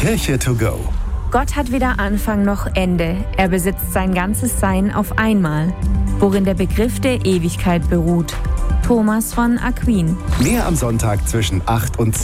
Kirche to go. Gott hat weder Anfang noch Ende. Er besitzt sein ganzes Sein auf einmal, worin der Begriff der Ewigkeit beruht. Thomas von Aquin. Mehr am Sonntag zwischen 8 und 10.